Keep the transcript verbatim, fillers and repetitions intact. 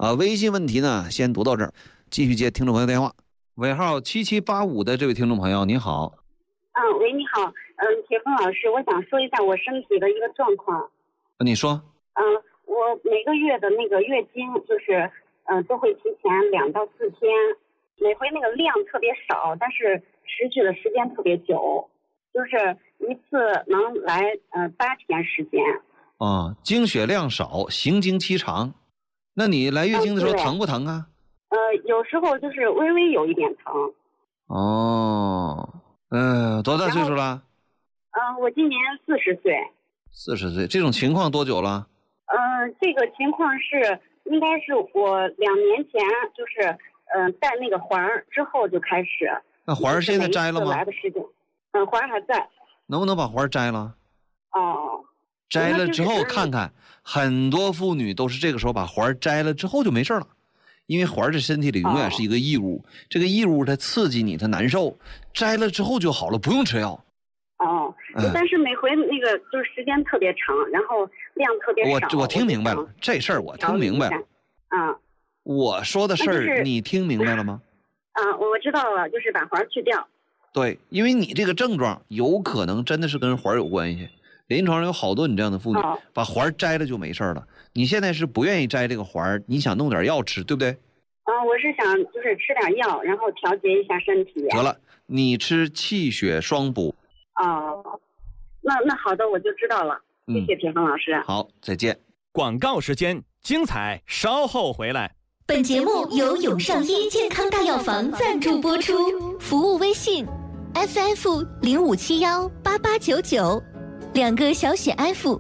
啊，微信问题呢先读到这儿，继续接听众朋友电话。尾号七七八五的这位听众朋友，你好。 嗯，喂，你好，嗯，铁峰老师，我想说一下我身体的一个状况。 你说。 嗯，我每个月的那个月经就是，嗯、呃，都会提前两到四天，每回那个量特别少，但是持续的时间特别久，就是一次能来呃八天时间。 啊，经血量少，行经期长。那你来月经的时候疼不疼啊？ 呃，有时候就是微微有一点疼。 哦，嗯、呃，多大岁数了？ 嗯、呃，我今年四十岁。 四十岁，这种情况多久了？ 呃，这个情况是应该是我两年前就是嗯、呃、戴那个环儿之后就开始。 那环儿现在摘了吗？ 来的时间，嗯、呃，环儿还在。 能不能把环儿摘了？ 哦。 摘了之后看看，很多妇女都是这个时候把环儿摘了之后就没事了。因为环在身体里永远是一个异物，哦、这个异物它刺激你，它难受，摘了之后就好了，不用吃药。 哦，嗯、但是每回那个就是时间特别长，然后量特别少。 我我听明白了，这事儿我听明白了。 啊、嗯， 我说的事儿、就是、你听明白了吗？ 啊，我知道了，就是把环去掉。 对，因为你这个症状有可能真的是跟环有关系。临床上有好多你这样的妇女，哦、把环摘了就没事了。你现在是不愿意摘这个环，你想弄点药吃，对不对？ 啊，我是想就是吃点药，然后调节一下身体。 得了，你吃气血双补。 哦，那那好的，我就知道了。谢谢铁峰老师。 嗯、好，再见。 广告时间，精彩稍后回来。 本节目由永上医健康大药房赞助播出，服务微信 F F 零五七幺八八九九，两个小写 F。